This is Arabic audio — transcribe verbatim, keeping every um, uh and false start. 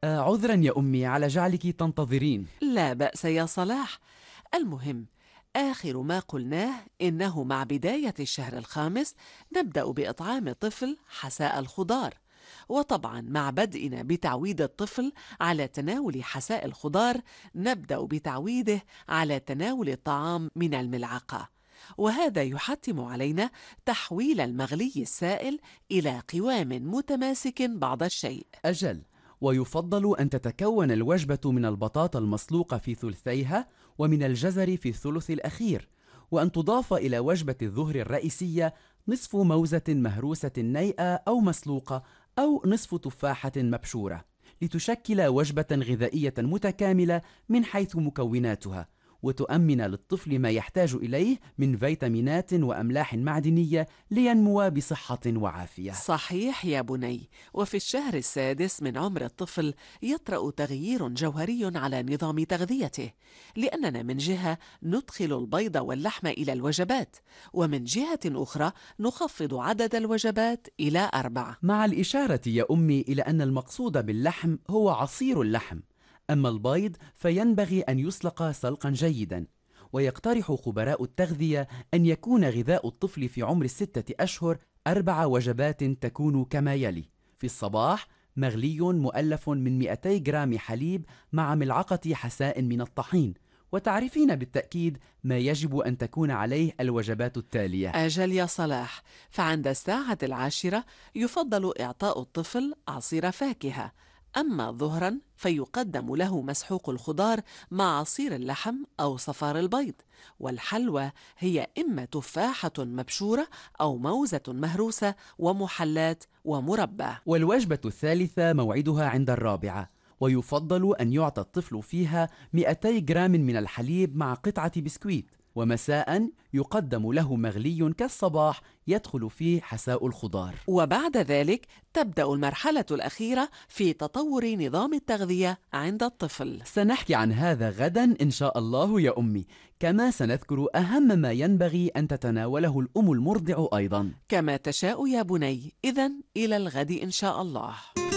آه عذرا يا أمي على جعلك تنتظرين. لا بأس يا صلاح. المهم، آخر ما قلناه إنه مع بداية الشهر الخامس نبدأ بإطعام الطفل حساء الخضار. وطبعا مع بدئنا بتعويد الطفل على تناول حساء الخضار نبدأ بتعويده على تناول الطعام من الملعقة، وهذا يحتم علينا تحويل المغلي السائل إلى قوام متماسك بعض الشيء. أجل، ويفضل أن تتكون الوجبة من البطاطا المسلوقة في ثلثيها ومن الجزر في الثلث الأخير، وأن تضاف إلى وجبة الظهر الرئيسية نصف موزة مهروسة نيئة أو مسلوقة أو نصف تفاحة مبشورة، لتشكل وجبة غذائية متكاملة من حيث مكوناتها، وتؤمن للطفل ما يحتاج إليه من فيتامينات وأملاح معدنية لينمو بصحة وعافية. صحيح يا بني. وفي الشهر السادس من عمر الطفل يطرأ تغيير جوهري على نظام تغذيته، لأننا من جهة ندخل البيض واللحم إلى الوجبات، ومن جهة أخرى نخفض عدد الوجبات إلى أربع. مع الإشارة يا أمي إلى أن المقصود باللحم هو عصير اللحم، أما البيض فينبغي أن يسلق سلقا جيدا. ويقترح خبراء التغذية أن يكون غذاء الطفل في عمر الستة أشهر أربع وجبات تكون كما يلي: في الصباح مغلي مؤلف من مئتي جرام حليب مع ملعقة حساء من الطحين، وتعرفين بالتأكيد ما يجب أن تكون عليه الوجبات التالية. أجل يا صلاح، فعند الساعة العاشرة يفضل إعطاء الطفل عصير فاكهة، أما ظهرا فيقدم له مسحوق الخضار مع عصير اللحم أو صفار البيض، والحلوى هي إما تفاحة مبشورة أو موزة مهروسة ومحلات ومربى. والوجبة الثالثة موعدها عند الرابعة، ويفضل أن يعطى الطفل فيها مئتي جرام من الحليب مع قطعة بسكويت، ومساء يقدم له مغلي كالصباح يدخل فيه حساء الخضار. وبعد ذلك تبدأ المرحلة الأخيرة في تطور نظام التغذية عند الطفل. سنحكي عن هذا غدا إن شاء الله يا أمي، كما سنذكر أهم ما ينبغي أن تتناوله الأم المرضع أيضا. كما تشاء يا بني. إذن إلى الغد إن شاء الله.